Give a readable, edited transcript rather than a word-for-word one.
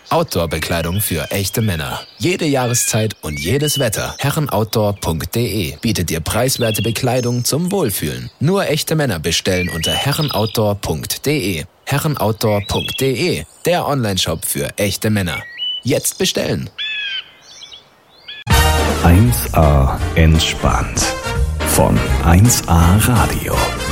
Outdoor-Bekleidung für echte Männer. Jede Jahreszeit und jedes Wetter. Herrenoutdoor.de bietet dir preiswerte Bekleidung zum Wohlfühlen. Nur echte Männer bestellen unter herrenoutdoor.de. Herrenoutdoor.de, der Onlineshop für echte Männer. Jetzt bestellen. 1A entspannt von 1A Radio.